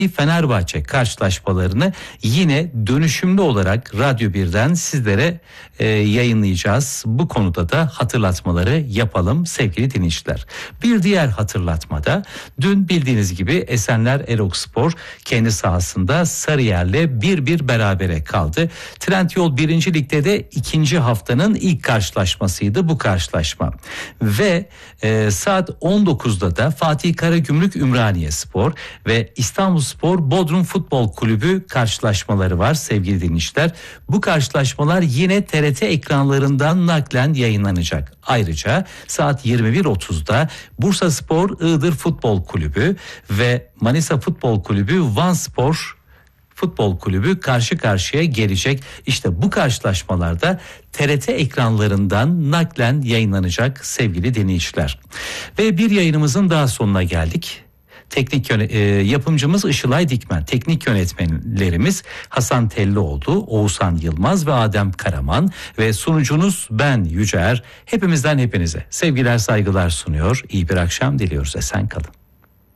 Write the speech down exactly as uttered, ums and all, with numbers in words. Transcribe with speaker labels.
Speaker 1: Fenerbahçe karşılaşmalarını yine dönüşümlü olarak Radyo birden sizlere e, yayınlayacağız. Bu konuda da hatırlatmaları yapalım sevgili dinleyiciler. Bir diğer hatırlatmada dün bildiğiniz gibi Esenler Erokspor kendi sahasında Sarıyer'le bir bir berabere kaldı. Trendyol birinci Lig'de de ikinci haftanın ilk karşılaşmasıydı bu karşılaşma. Ve e, saat on dokuzda da Fatih Karagümrük Ümraniyespor ve İstanbulspor Bodrum Futbol Kulübü karşılaşmaları var sevgili dinleyiciler. Bu karşılaşmalar yine T R T ekranlarından naklen yayınlanacak. Ayrıca saat yirmi bir otuzda Bursaspor Iğdır Futbol Kulübü ve Manisa Futbol Kulübü Vanspor Futbol Kulübü karşı karşıya gelecek. İşte bu karşılaşmalarda T R T ekranlarından naklen yayınlanacak sevgili dinleyiciler. Ve bir yayınımızın daha sonuna geldik. Teknik yöne, e, yapımcımız Işılay Dikmen, teknik yönetmenlerimiz Hasan Tellioğlu, Oğuzhan Yılmaz ve Adem Karaman ve sunucunuz ben Yüce Er. Hepimizden hepinize sevgiler saygılar sunuyor. İyi bir akşam diliyoruz. Esen kalın.